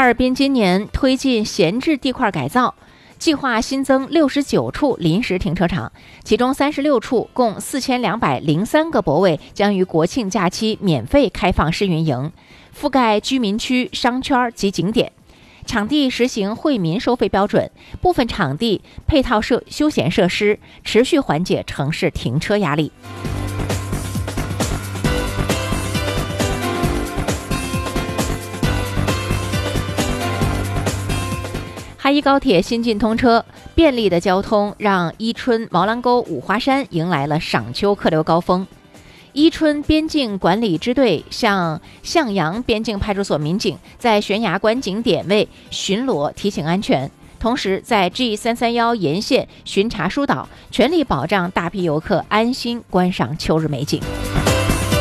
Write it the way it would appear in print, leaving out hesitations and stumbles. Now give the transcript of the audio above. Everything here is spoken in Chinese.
哈尔滨今年推进闲置地块改造，计划新增69处临时停车场，其中36处共4203个泊位将于国庆假期免费开放试运营，覆盖居民区、商圈及景点。场地实行惠民收费标准，部分场地配套休闲设施，持续缓解城市停车压力。哈伊高铁新进通车，便利的交通让伊春、毛兰沟、五华山迎来了赏秋客流高峰。伊春边境管理支队向向阳边境派出所民警在悬崖关景点位巡逻提醒安全，同时在 G331沿线巡查疏导，全力保障大批游客安心观赏秋日美景。